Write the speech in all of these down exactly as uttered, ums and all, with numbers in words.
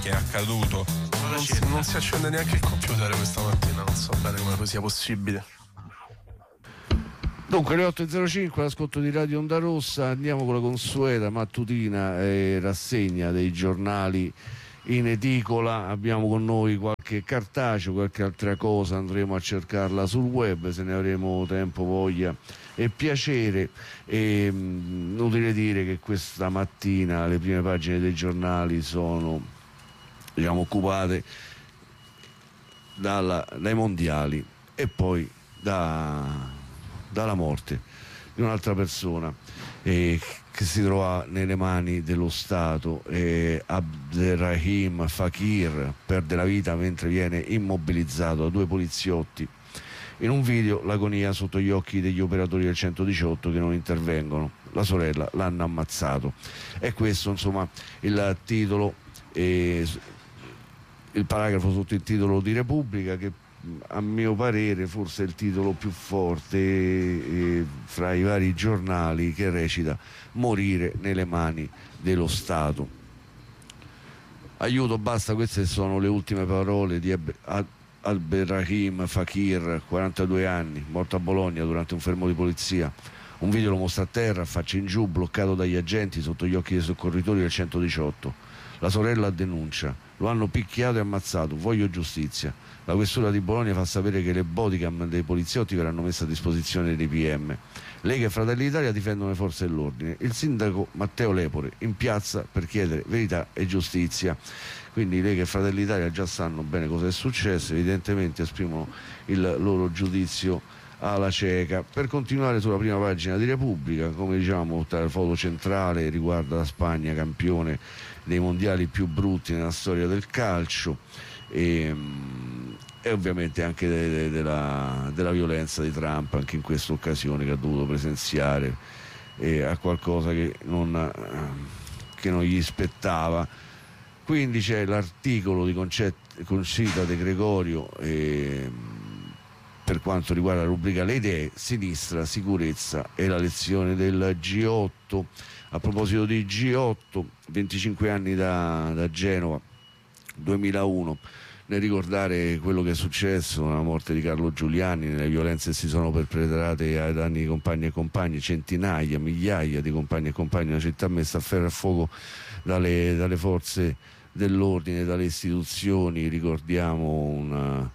che è accaduto. Non si, non si accende neanche il computer questa mattina, non so bene come sia possibile. Dunque, le otto e zero cinque, l'ascolto di Radio Onda Rossa. Andiamo con la consueta mattutina e rassegna dei giornali in edicola. Abbiamo con noi qualche cartaceo, qualche altra cosa, andremo a cercarla sul web se ne avremo tempo, voglia e piacere. E mh, inutile dire che questa mattina le prime pagine dei giornali sono, diciamo, occupate dalla, dai mondiali e poi da, dalla morte di un'altra persona eh, che si trova nelle mani dello Stato. eh, Abderrahim Fakir perde la vita mentre viene immobilizzato da due poliziotti. In un video l'agonia sotto gli occhi degli operatori del centodiciotto che non intervengono. La sorella l'hanno ammazzato. E questo, insomma, il titolo, eh, il paragrafo sotto il titolo di Repubblica, che a mio parere forse è il titolo più forte eh, fra i vari giornali, che recita: morire nelle mani dello Stato. Aiuto, basta, queste sono le ultime parole di Ab- Abderrahim Fakir, quarantadue anni, morto a Bologna durante un fermo di polizia. Un video lo mostra a terra, a faccia in giù, bloccato dagli agenti sotto gli occhi dei soccorritori del centodiciotto. La sorella denuncia: lo hanno picchiato e ammazzato, voglio giustizia. La questura di Bologna fa sapere che le bodycam dei poliziotti verranno messe a disposizione dei P M. Lega e Fratelli d'Italia difendono le forze dell'ordine. Il sindaco Matteo Lepore in piazza per chiedere verità e giustizia. Quindi Lega e Fratelli d'Italia già sanno bene cosa è successo, evidentemente esprimono il loro giudizio alla cieca. Per continuare sulla prima pagina di Repubblica, come diciamo, la foto centrale riguarda la Spagna, campione dei mondiali più brutti nella storia del calcio, e, e ovviamente anche de, de, de la, della violenza di Trump anche in questa occasione, che ha dovuto presenziare eh, a qualcosa che non, che non gli spettava. Quindi c'è l'articolo di Concetta, Concita De Gregorio eh, per quanto riguarda la rubrica Le idee, sinistra, sicurezza e la lezione del G otto. A proposito di G otto, venticinque anni da, da Genova, duemilauno, nel ricordare quello che è successo, la morte di Carlo Giuliani, le violenze che si sono perpetrate ai danni di compagni e compagni, centinaia, migliaia di compagni e compagni, una città messa a ferro e a fuoco dalle, dalle forze dell'ordine, dalle istituzioni. Ricordiamo una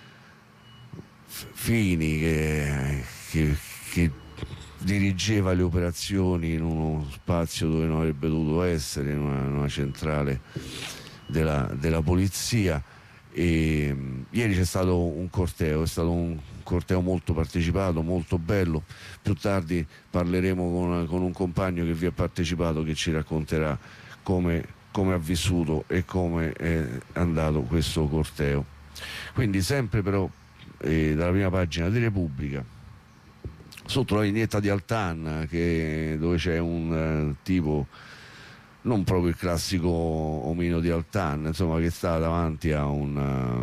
Fini che, che, che dirigeva le operazioni in uno spazio dove non avrebbe dovuto essere, in una, in una centrale della, della polizia. E ieri c'è stato un corteo, è stato un corteo molto partecipato, molto bello. Più tardi parleremo con, con un compagno che vi ha partecipato, che ci racconterà come, come ha vissuto e come è andato questo corteo. Quindi sempre però eh, dalla prima pagina di Repubblica, sotto la vignetta di Altan, che, dove c'è un uh, tipo, non proprio il classico omino di Altan, insomma, che sta davanti a un,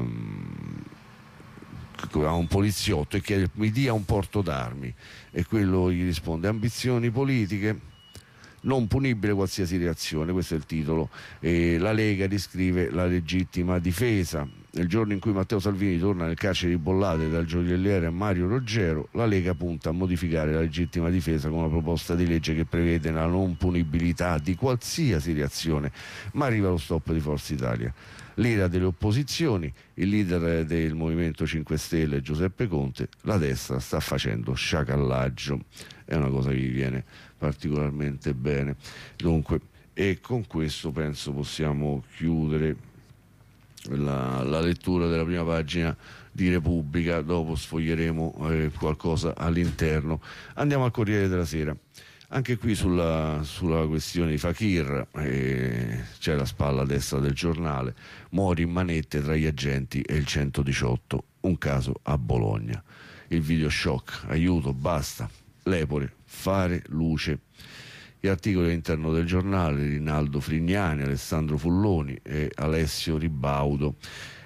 um, a un poliziotto e chiede: mi dia un porto d'armi, e quello gli risponde: ambizioni politiche, non punibile qualsiasi reazione. Questo è il titolo. E la Lega riscrive la legittima difesa. Nel giorno in cui Matteo Salvini torna nel carcere di Bollate dal gioielliere Mario Roggero, la Lega punta a modificare la legittima difesa con una proposta di legge che prevede la non punibilità di qualsiasi reazione, ma arriva allo stop di Forza Italia. L'ira delle opposizioni, il leader del Movimento cinque Stelle Giuseppe Conte: la destra sta facendo sciacallaggio. È una cosa che gli viene particolarmente bene. Dunque, e con questo penso possiamo chiudere La, la lettura della prima pagina di Repubblica. Dopo sfoglieremo eh, qualcosa all'interno. Andiamo al Corriere della Sera. Anche qui sulla, sulla questione di Fakir eh, c'è la spalla destra del giornale: mori in manette tra gli agenti e il centodiciotto, un caso a Bologna. Il video shock: aiuto, basta, Lepore, fare luce. Gli articoli all'interno del giornale: Rinaldo Frignani, Alessandro Fulloni e Alessio Ribaudo,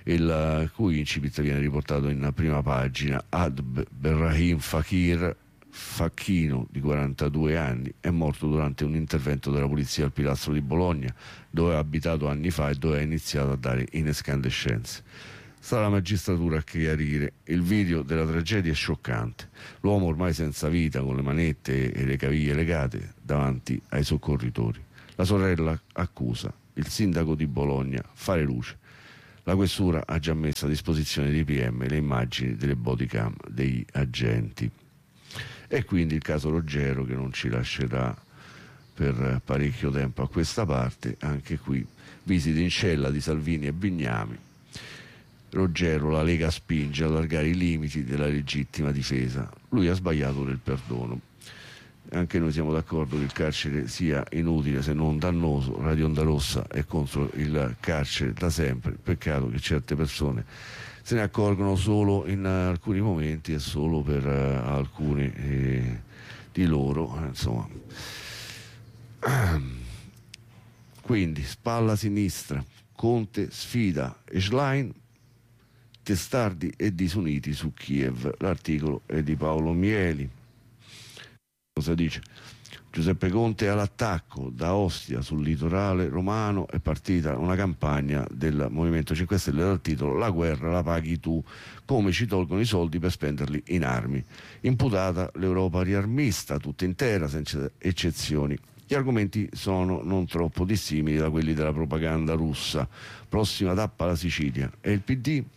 il cui incipit viene riportato in prima pagina. Abderrahim Fakir, Facchino, di quarantadue anni, è morto durante un intervento della polizia al Pilastro di Bologna, dove ha abitato anni fa e dove ha iniziato a dare incandescenze. Sarà la magistratura a chiarire. Il video della tragedia è scioccante. L'uomo ormai senza vita, con le manette e le caviglie legate, davanti ai soccorritori. La sorella accusa il sindaco di Bologna fare luce. La questura ha già messo a disposizione dei P M le immagini delle bodycam degli agenti. E quindi il caso Roggero, che non ci lascerà per parecchio tempo a questa parte. Anche qui visite in cella di Salvini e Bignami. Roggero, la Lega spinge a allargare i limiti della legittima difesa. Lui ha sbagliato nel perdono. Anche noi siamo d'accordo che il carcere sia inutile se non dannoso. Radio Onda Rossa è contro il carcere da sempre. Peccato che certe persone se ne accorgono solo in alcuni momenti e solo per uh, alcuni eh, di loro, eh, insomma. Quindi spalla sinistra, Conte sfida Schlein, testardi e disuniti su Kiev. L'articolo è di Paolo Mieli. Cosa dice? Giuseppe Conte all'attacco. Da Ostia sul litorale romano è partita una campagna del Movimento cinque Stelle dal titolo "La guerra la paghi tu, come ci tolgono i soldi per spenderli in armi". Imputata l'Europa riarmista tutta intera, senza eccezioni. Gli argomenti sono non troppo dissimili da quelli della propaganda russa. Prossima tappa la Sicilia. E il P D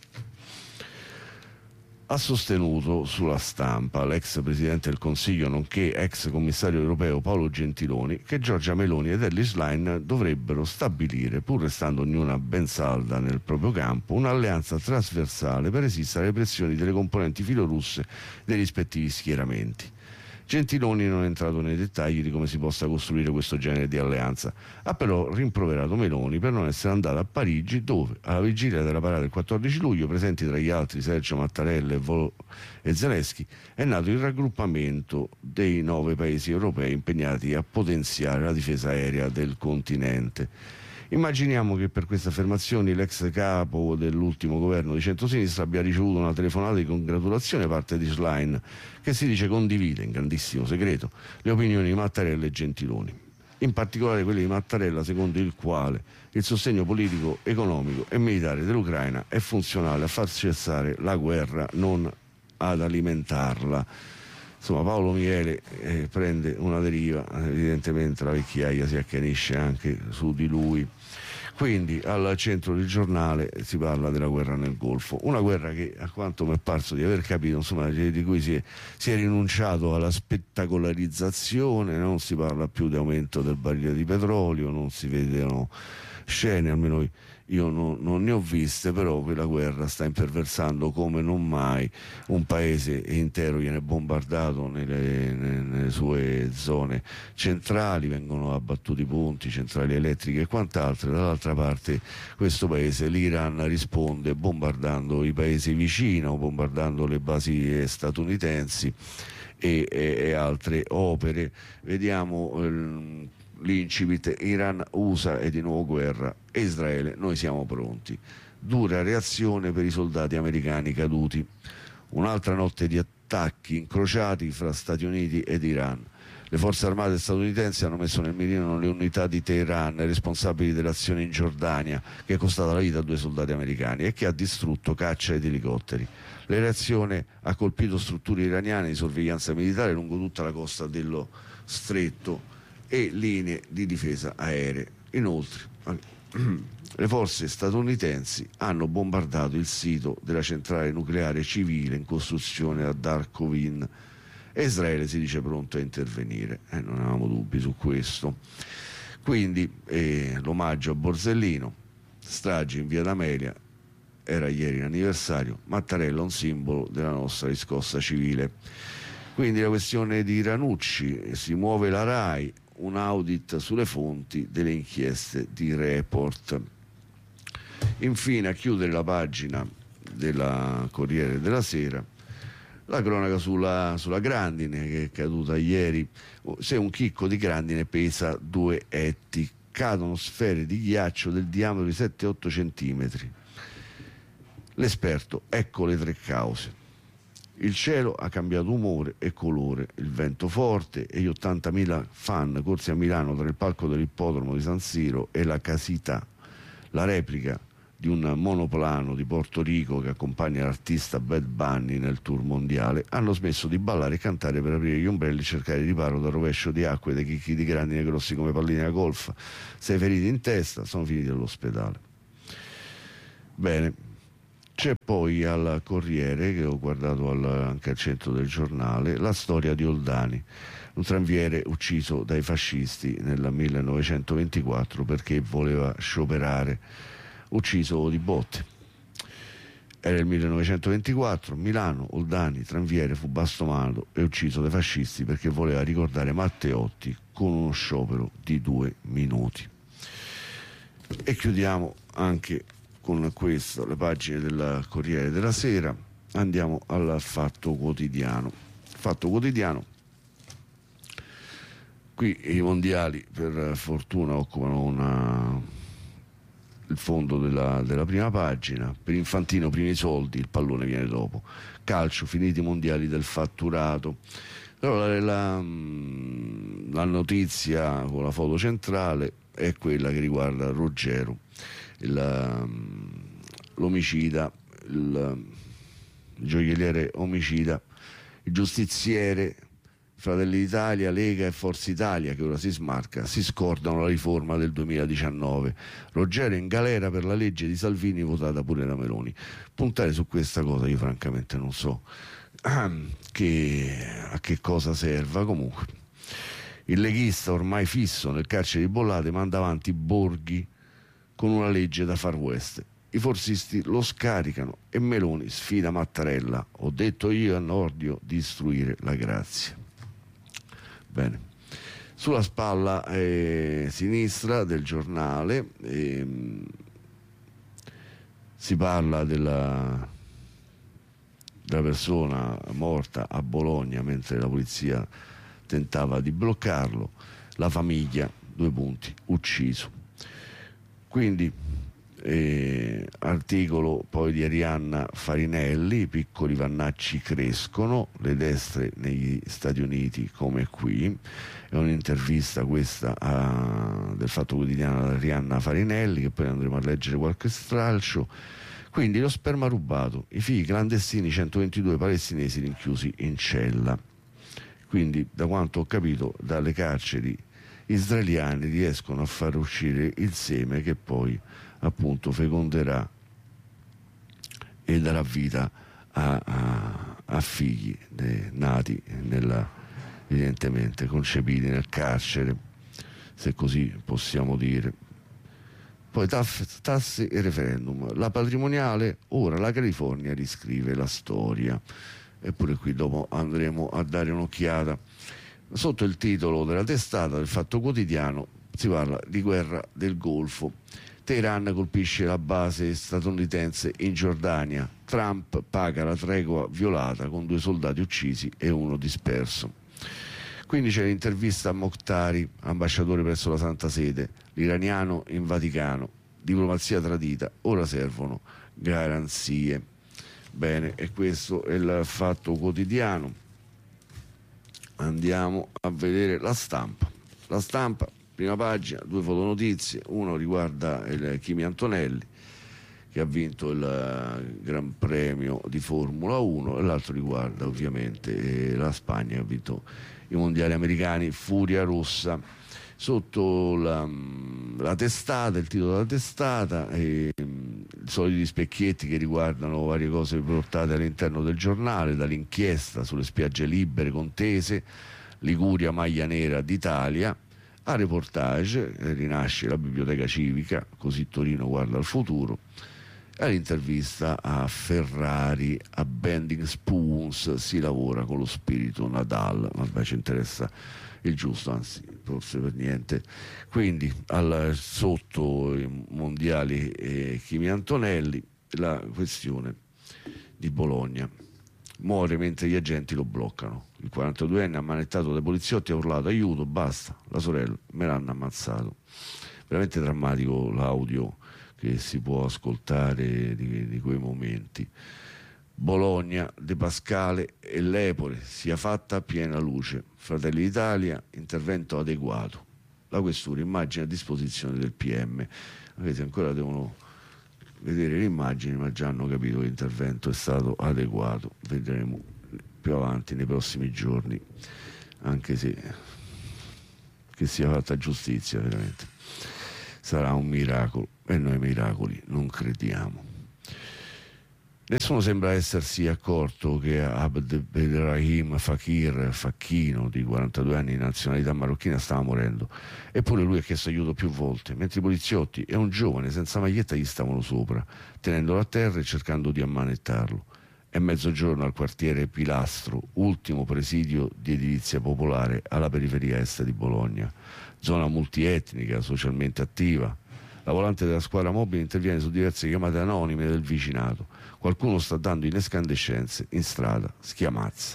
ha sostenuto sulla stampa l'ex Presidente del Consiglio nonché ex Commissario europeo Paolo Gentiloni che Giorgia Meloni ed Elly Schlein dovrebbero stabilire, pur restando ognuna ben salda nel proprio campo, un'alleanza trasversale per resistere alle pressioni delle componenti filorusse dei rispettivi schieramenti. Gentiloni non è entrato nei dettagli di come si possa costruire questo genere di alleanza, ha però rimproverato Meloni per non essere andata a Parigi, dove alla vigilia della parata del quattordici luglio, presenti tra gli altri Sergio Mattarella e, Vol- e Zelensky, è nato il raggruppamento dei nove paesi europei impegnati a potenziare la difesa aerea del continente. Immaginiamo che per queste affermazioni l'ex capo dell'ultimo governo di centrosinistra abbia ricevuto una telefonata di congratulazione da parte di Schlein, che si dice condivide in grandissimo segreto le opinioni di Mattarella e Gentiloni, in particolare quelle di Mattarella, secondo il quale il sostegno politico, economico e militare dell'Ucraina è funzionale a far cessare la guerra, non ad alimentarla. Insomma, Paolo Miele eh, prende una deriva, evidentemente la vecchiaia si accanisce anche su di lui. Quindi al centro del giornale si parla della guerra nel Golfo, una guerra che, a quanto mi è parso di aver capito, insomma, di cui si è, si è rinunciato alla spettacolarizzazione, non si parla più di aumento del barile di petrolio, non si vedono scene, almeno io non, non ne ho viste, però quella guerra sta imperversando come non mai. Un paese intero viene bombardato nelle, nelle sue zone centrali, vengono abbattuti ponti, centrali elettriche e quant'altro. Dall'altra parte questo paese, l'Iran, risponde bombardando i paesi vicino, bombardando le basi statunitensi e, e, e altre opere. Vediamo eh, l'incipit: Iran, U S A e di nuovo guerra, e Israele, noi siamo pronti. Dura reazione per i soldati americani caduti. Un'altra notte di attacchi incrociati fra Stati Uniti ed Iran. Le forze armate statunitensi hanno messo nel mirino le unità di Teheran, responsabili dell'azione in Giordania, che è costata la vita a due soldati americani e che ha distrutto caccia ed elicotteri. La reazione ha colpito strutture iraniane di sorveglianza militare lungo tutta la costa dello stretto e linee di difesa aeree. Inoltre le forze statunitensi hanno bombardato il sito della centrale nucleare civile in costruzione a Darkovin e Israele si dice pronto a intervenire. Eh, non avevamo dubbi su questo. Quindi eh, l'omaggio a Borsellino, strage in via D'Amelia, era ieri l'anniversario, Mattarella un simbolo della nostra riscossa civile. Quindi la questione di Ranucci, si muove la RAI, un audit sulle fonti delle inchieste di Report. Infine, a chiudere la pagina della Corriere della Sera, la cronaca sulla, sulla grandine che è caduta ieri. Se un chicco di grandine pesa due etti, cadono sfere di ghiaccio del diametro di sette otto centimetri. L'esperto: ecco le tre cause. Il cielo ha cambiato umore e colore, il vento forte e gli ottantamila fan corsi a Milano tra il palco dell'ippodromo di San Siro e la casità, la replica di un monoplano di Porto Rico che accompagna l'artista Bad Bunny nel tour mondiale, hanno smesso di ballare e cantare per aprire gli ombrelli e cercare riparo dal rovescio di acque dai chicchi di grandine grossi come palline da golf. Sei feriti in testa, sono finiti all'ospedale. Bene. C'è poi al Corriere, che ho guardato al, anche al centro del giornale, la storia di Oldani, un tranviere ucciso dai fascisti nel millenovecentoventiquattro perché voleva scioperare, ucciso di botte. Era il millenovecentoventiquattro, Milano, Oldani, tranviere, fu bastonato e ucciso dai fascisti perché voleva ricordare Matteotti con uno sciopero di due minuti. E chiudiamo anche con questo le pagine del Corriere della Sera. Andiamo al Fatto Quotidiano. Fatto Quotidiano, qui i mondiali per fortuna occupano una, il fondo della, della prima pagina. Per Infantino primi soldi, il pallone viene dopo. Calcio, finiti i mondiali del fatturato. Allora, la, la notizia con la foto centrale è quella che riguarda Ruggero, il, l'omicida, il, il gioielliere omicida, il giustiziere, Fratelli d'Italia, Lega e Forza Italia, che ora si smarca, si scordano la riforma del duemiladiciannove. Ruggero in galera per la legge di Salvini votata pure da Meloni. Puntare su questa cosa io francamente non so che, a che cosa serva. Comunque il leghista ormai fisso nel carcere di Bollate manda avanti Borghi con una legge da Far West. I forzisti lo scaricano e Meloni sfida Mattarella. Ho detto io a Nordio di istruire la grazia. Bene. Sulla spalla eh, sinistra del giornale eh, si parla della, della persona morta a Bologna mentre la polizia tentava di bloccarlo. La famiglia, due punti, ucciso. Quindi eh, articolo poi di Arianna Farinelli, i piccoli vannacci crescono, le destre negli Stati Uniti come qui. È un'intervista questa a, del Fatto Quotidiano ad Arianna Farinelli, che poi andremo a leggere qualche stralcio. Quindi lo sperma rubato, i figli clandestini, centoventidue palestinesi rinchiusi in cella. Quindi, da quanto ho capito, dalle carceri israeliane riescono a far uscire il seme che poi appunto feconderà e darà vita a, a, a figli de, nati nella, evidentemente concepiti nel carcere, se così possiamo dire. Poi taff, tasse e referendum, la patrimoniale, ora la California riscrive la storia. Eppure qui dopo andremo a dare un'occhiata. Sotto il titolo della testata del Fatto Quotidiano si parla di guerra del Golfo. Teheran colpisce la base statunitense in Giordania. Trump paga la tregua violata con due soldati uccisi e uno disperso. Quindi c'è l'intervista a Mokhtari, ambasciatore presso la Santa Sede, l'iraniano in Vaticano, diplomazia tradita, ora servono garanzie. Bene, e questo è il Fatto Quotidiano. Andiamo a vedere la Stampa. La Stampa, prima pagina, due fotonotizie. Uno riguarda il Kimi Antonelli, che ha vinto il Gran Premio di Formula uno, e l'altro riguarda ovviamente la Spagna, che ha vinto i mondiali americani. Furia rossa. Sotto la, la testata, il titolo della testata, e i soliti specchietti che riguardano varie cose riportate all'interno del giornale, dall'inchiesta sulle spiagge libere contese, Liguria maglia nera d'Italia, a reportage, rinasce la biblioteca civica, così Torino guarda al futuro, e all'intervista a Ferrari, a Bending Spoons, si lavora con lo spirito Nadal. Vabbè, ci interessa il giusto, anzi forse per niente. Quindi al, sotto i mondiali e Kimi Antonelli, la questione di Bologna. Muore mentre gli agenti lo bloccano. Il quarantaduenne ammanettato dai poliziotti ha urlato aiuto, basta, la sorella, me l'hanno ammazzato. Veramente drammatico l'audio che si può ascoltare di, di quei momenti. Bologna, De Pascale e Lepore, sia fatta piena luce. Fratelli d'Italia, intervento adeguato. La questura, immagine a disposizione del P M. Vedete, ancora devono vedere le immagini, ma già hanno capito che l'intervento è stato adeguato. Vedremo più avanti nei prossimi giorni, anche se che sia fatta giustizia, veramente sarà un miracolo, e noi ai miracoli non crediamo. Nessuno sembra essersi accorto che Abdelrahim Fakir, Facchino, di quarantadue anni di nazionalità marocchina, stava morendo. Eppure lui ha chiesto aiuto più volte, mentre i poliziotti e un giovane senza maglietta gli stavano sopra, tenendolo a terra e cercando di ammanettarlo. È mezzogiorno al quartiere Pilastro, ultimo presidio di edilizia popolare alla periferia est di Bologna, zona multietnica, socialmente attiva. La volante della squadra mobile interviene su diverse chiamate anonime del vicinato. Qualcuno sta dando in escandescenze in strada, schiamazza.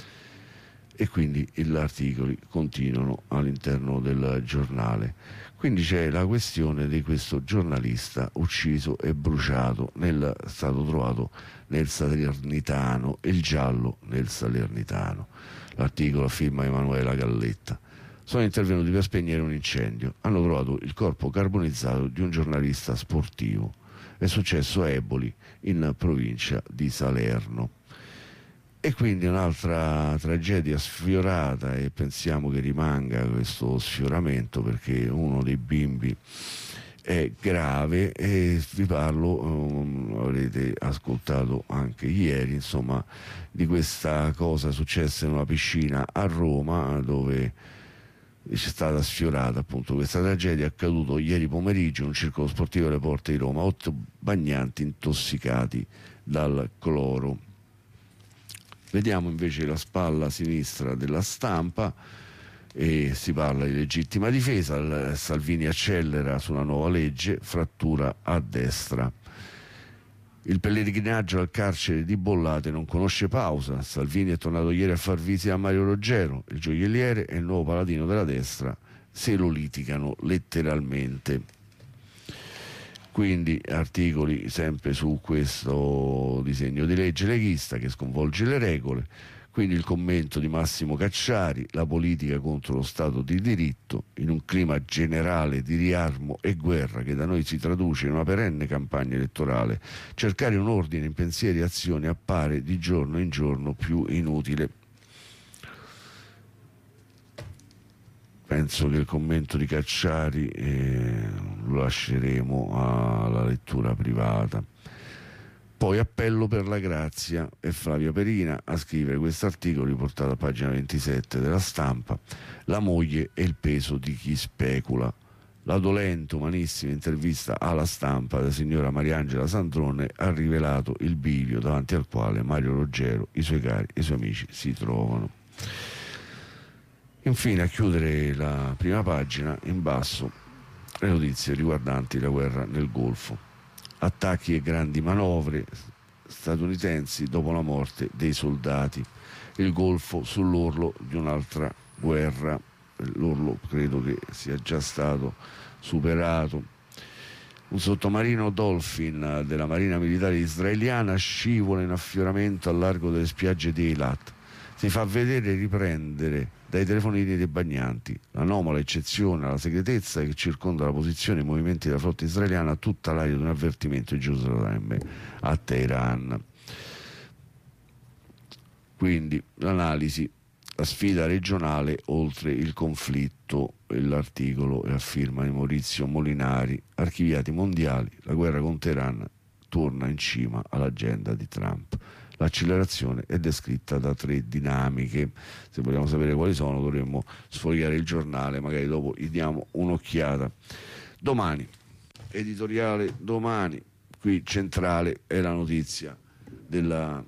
E quindi gli articoli continuano all'interno del giornale. Quindi c'è la questione di questo giornalista ucciso e bruciato, nel, stato trovato nel Salernitano, il giallo nel Salernitano. L'articolo firma Emanuela Galletta. Sono intervenuti per spegnere un incendio. Hanno trovato il corpo carbonizzato di un giornalista sportivo. È successo a Eboli, in provincia di Salerno. E quindi un'altra tragedia sfiorata, e pensiamo che rimanga questo sfioramento perché uno dei bimbi è grave, e vi parlo, um, avrete ascoltato anche ieri, insomma, di questa cosa successa in una piscina a Roma, dove c'è stata sfiorata appunto questa tragedia. È accaduto ieri pomeriggio in un circolo sportivo alle porte di Roma, otto bagnanti intossicati dal cloro. Vediamo invece la spalla sinistra della Stampa, e si parla di legittima difesa. Salvini accelera sulla nuova legge, frattura a destra. Il pellegrinaggio al carcere di Bollate non conosce pausa. Salvini è tornato ieri a far visita a Mario Roggero, il gioielliere e il nuovo paladino della destra se lo litigano letteralmente. Quindi articoli sempre su questo disegno di legge leghista che sconvolge le regole. Quindi il commento di Massimo Cacciari: la politica contro lo Stato di diritto, in un clima generale di riarmo e guerra che da noi si traduce in una perenne campagna elettorale, cercare un ordine in pensieri e azioni appare di giorno in giorno più inutile. Penso che il commento di Cacciari eh, lo lasceremo alla lettura privata. Poi appello per la grazia, e Flavia Perina a scrivere questo articolo riportato a pagina ventisette della Stampa: la moglie e il peso di chi specula. La dolente, umanissima intervista alla Stampa della signora Mariangela Sandrone ha rivelato il bivio davanti al quale Mario Roggero, i suoi cari e i suoi amici si trovano. Infine, a chiudere la prima pagina, in basso, le notizie riguardanti la guerra nel Golfo. Attacchi e grandi manovre statunitensi dopo la morte dei soldati. Il Golfo sull'orlo di un'altra guerra. L'orlo credo che sia già stato superato. Un sottomarino Dolphin della Marina Militare Israeliana scivola in affioramento al largo delle spiagge di Eilat. Si fa vedere e riprendere dai telefonini dei bagnanti. L'anomala eccezione alla segretezza che circonda la posizione e i movimenti della flotta israeliana ha tutta l'aria di un avvertimento di Gerusalemme a Teheran. Quindi l'analisi, la sfida regionale oltre il conflitto. L'articolo è a firma di Maurizio Molinari. Archiviati mondiali, la guerra con Teheran torna in cima all'agenda di Trump. L'accelerazione è descritta da tre dinamiche. Se vogliamo sapere quali sono dovremmo sfogliare il giornale, magari dopo gli diamo un'occhiata. Domani, editoriale Domani, qui centrale è la notizia della,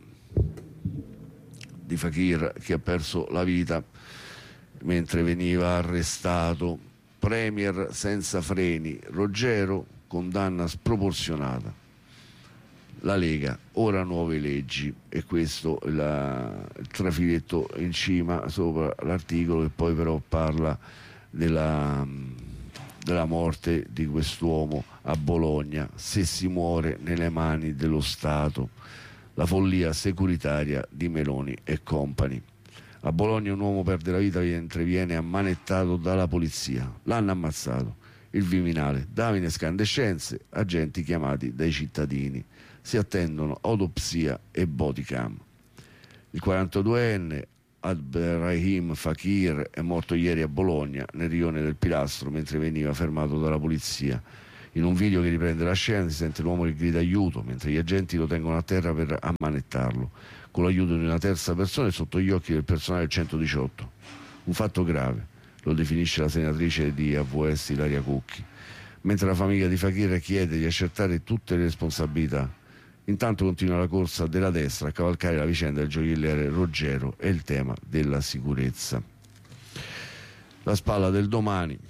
di Fakir che ha perso la vita mentre veniva arrestato. Premier senza freni, Roggero condanna sproporzionata. La Lega, ora nuove leggi, e questo è la, il trafiletto in cima sopra l'articolo, che poi però parla della, della morte di quest'uomo a Bologna. Se si muore nelle mani dello Stato, la follia securitaria di Meloni e compagni. A Bologna un uomo perde la vita mentre viene ammanettato dalla polizia. L'hanno ammazzato. Il Viminale, Davide escandescenze, agenti chiamati dai cittadini. Si attendono autopsia e body cam. Il quarantaduenne Abderrahim Fakir è morto ieri a Bologna, nel rione del Pilastro, mentre veniva fermato dalla polizia. In un video che riprende la scena si sente l'uomo che grida aiuto, mentre gli agenti lo tengono a terra per ammanettarlo, con l'aiuto di una terza persona e sotto gli occhi del personale del centodiciotto. Un fatto grave, lo definisce la senatrice di A V S Ilaria Cucchi, mentre la famiglia di Fakir chiede di accertare tutte le responsabilità. Intanto continua la corsa della destra a cavalcare la vicenda del gioielliere Ruggero e il tema della sicurezza. La Spalla del Domani,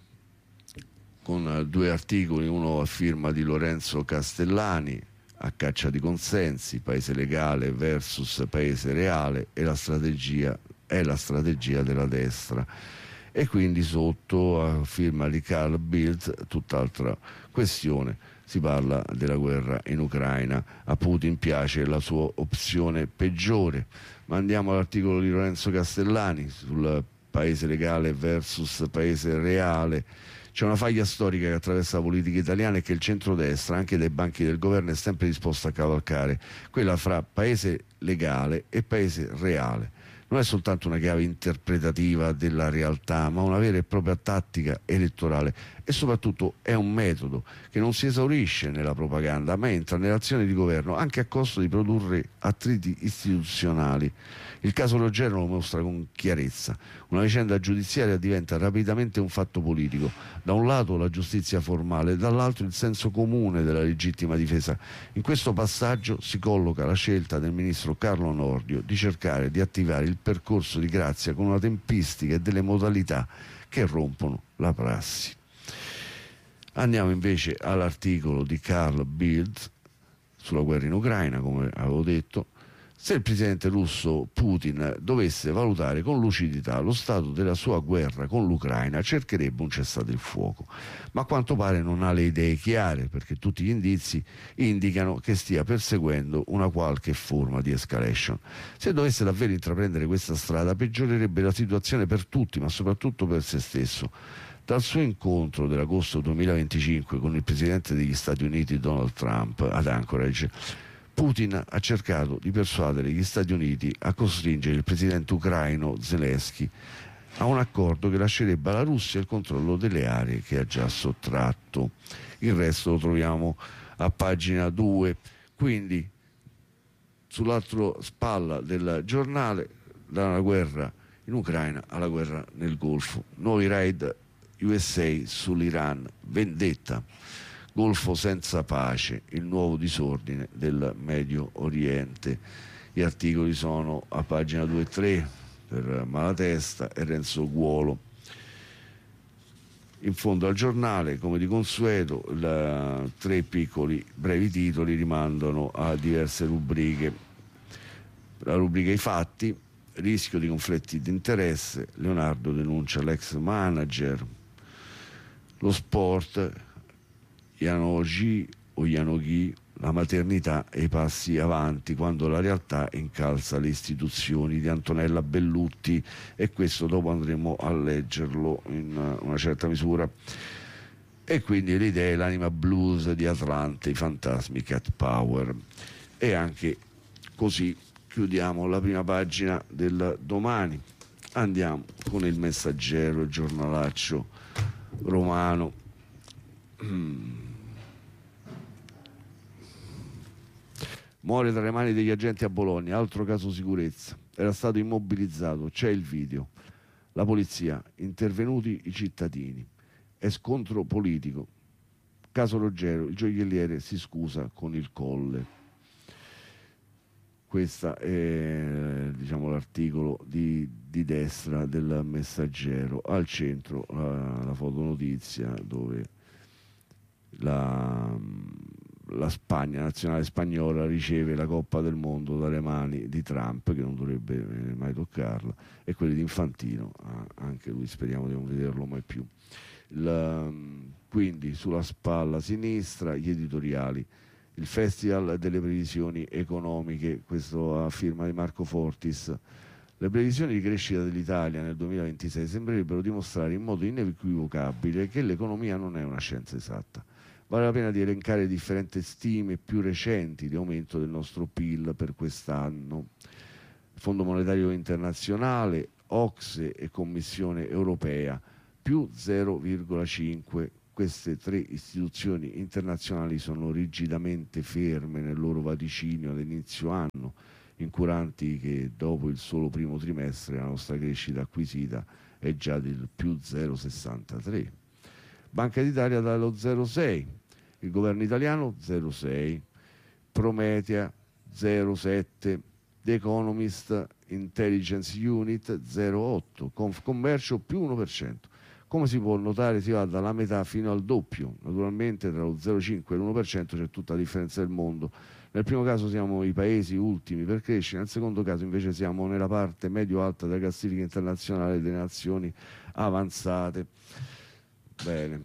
con due articoli, uno a firma di Lorenzo Castellani, A caccia di consensi, paese legale versus paese reale, e la strategia è la strategia della destra. E quindi sotto, a firma di Carl Bildt, tutt'altra questione, si parla della guerra in Ucraina. A Putin piace la sua opzione peggiore. Ma andiamo all'articolo di Lorenzo Castellani sul paese legale versus paese reale. C'è una faglia storica che attraversa la politica italiana e che il centrodestra, anche dai banchi del governo, è sempre disposto a cavalcare, quella fra paese legale e paese reale. Non è soltanto una chiave interpretativa della realtà, ma una vera e propria tattica elettorale, e soprattutto è un metodo che non si esaurisce nella propaganda, ma entra nell'azione di governo anche a costo di produrre attriti istituzionali. Il caso Ruggero lo mostra con chiarezza. Una vicenda giudiziaria diventa rapidamente un fatto politico. Da un lato la giustizia formale, dall'altro il senso comune della legittima difesa. In questo passaggio si colloca la scelta del ministro Carlo Nordio di cercare di attivare il percorso di grazia con una tempistica e delle modalità che rompono la prassi. Andiamo invece all'articolo di Carl Bildt sulla guerra in Ucraina, come avevo detto. Se il presidente russo Putin dovesse valutare con lucidità lo stato della sua guerra con l'Ucraina, cercherebbe un cessate il fuoco, ma a quanto pare non ha le idee chiare, perché tutti gli indizi indicano che stia perseguendo una qualche forma di escalation. Se dovesse davvero intraprendere questa strada, peggiorerebbe la situazione per tutti, ma soprattutto per se stesso. Dal suo incontro dell'agosto duemilaventicinque con il presidente degli Stati Uniti Donald Trump ad Anchorage, Putin ha cercato di persuadere gli Stati Uniti a costringere il presidente ucraino Zelensky a un accordo che lascerebbe alla Russia il controllo delle aree che ha già sottratto. Il resto lo troviamo a pagina due. Quindi sull'altra spalla del giornale, dalla guerra in Ucraina alla guerra nel Golfo. Nuovi raid U S A sull'Iran, vendetta. Golfo senza pace, il nuovo disordine del Medio Oriente. Gli articoli sono a pagina due e tre per Malatesta e Renzo Guolo. In fondo al giornale, come di consueto, la, tre piccoli brevi titoli rimandano a diverse rubriche. La rubrica I fatti, rischio di conflitti di interesse, Leonardo denuncia l'ex manager. Lo sport, Yanogi o Yanoghi, la maternità e i passi avanti quando la realtà incalza le istituzioni, di Antonella Bellutti, e questo dopo andremo a leggerlo in una certa misura. E quindi le idee, l'anima blues di Atlante, i fantasmi Cat Power. E anche così chiudiamo la prima pagina del Domani. Andiamo con il Messaggero, il giornalaccio romano. Mm. Muore tra le mani degli agenti a Bologna, altro caso sicurezza. Era stato immobilizzato, c'è il video. La polizia, intervenuti i cittadini. È scontro politico. Caso Ruggero, il gioielliere si scusa con il Colle. Questo è, diciamo, l'articolo di, di destra del Messaggero. Al centro la, la fotonotizia dove la, la Spagna, la nazionale spagnola, riceve la Coppa del Mondo dalle mani di Trump, che non dovrebbe mai toccarla, e quelli di Infantino, anche lui speriamo di non vederlo mai più. La, quindi sulla spalla sinistra gli editoriali. il Festival delle previsioni economiche, questo a firma di Marco Fortis. Le previsioni di crescita dell'Italia nel duemilaventisei sembrerebbero dimostrare in modo inequivocabile che l'economia non è una scienza esatta. Vale la pena di elencare differenti stime più recenti di aumento del nostro P I L per quest'anno. Fondo Monetario Internazionale, O C S E e Commissione Europea, più zero virgola cinque. Queste tre istituzioni internazionali sono rigidamente ferme nel loro vaticinio ad inizio anno, incuranti che dopo il solo primo trimestre la nostra crescita acquisita è già del più zero virgola sessantatré. Banca d'Italia dallo zero virgola sei, il governo italiano zero virgola sei, Prometea zero virgola sette, The Economist Intelligence Unit zero virgola otto, Confcommercio più uno per cento. Come si può notare si va dalla metà fino al doppio, naturalmente tra lo zero virgola cinque e l'uno per cento c'è tutta la differenza del mondo. Nel primo caso siamo i paesi ultimi per crescere, nel secondo caso invece siamo nella parte medio-alta della classifica internazionale delle nazioni avanzate. Bene,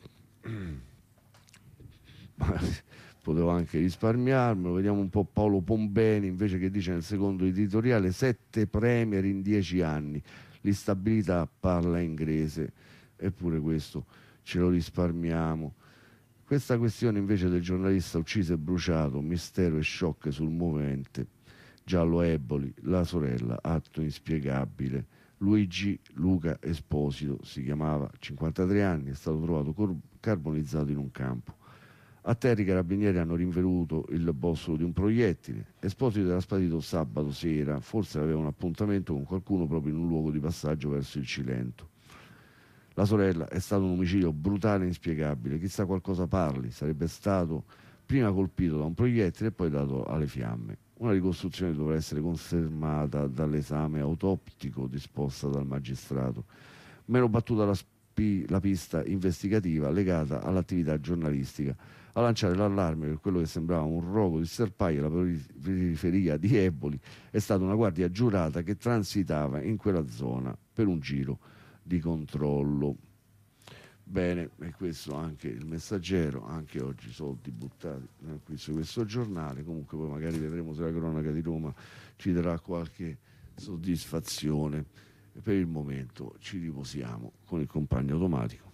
potevo anche risparmiarmelo. Vediamo un po' Paolo Pombeni invece, che dice nel secondo editoriale: sette premier in dieci anni, l'instabilità parla inglese. Eppure questo ce lo risparmiamo. Questa questione invece del giornalista ucciso e bruciato, mistero e shock sul movente, Giallo Eboli, la sorella, atto inspiegabile. Luigi Luca Esposito si chiamava, cinquantatré anni, è stato trovato cor- carbonizzato in un campo. A terra i carabinieri hanno rinvenuto il bossolo di un proiettile. Esposito era sparito sabato sera, forse aveva un appuntamento con qualcuno proprio in un luogo di passaggio verso il Cilento. La sorella è stato un omicidio brutale e inspiegabile, chissà qualcosa parli, sarebbe stato prima colpito da un proiettile e poi dato alle fiamme. Una ricostruzione dovrà essere confermata dall'esame autoptico disposta dal magistrato. Meno battuta la, spi- la pista investigativa legata all'attività giornalistica. A lanciare l'allarme per quello che sembrava un rogo di sterpaia alla periferia di Eboli è stata una guardia giurata che transitava in quella zona per un giro di controllo. Bene, e questo anche il Messaggero, anche oggi soldi buttati qui su questo giornale. Comunque poi magari vedremo se la cronaca di Roma ci darà qualche soddisfazione. E per il momento ci riposiamo con il compagno automatico.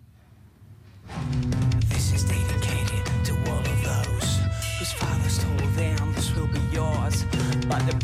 This is dedicated to all of those whose fathers told them this will be yours, but the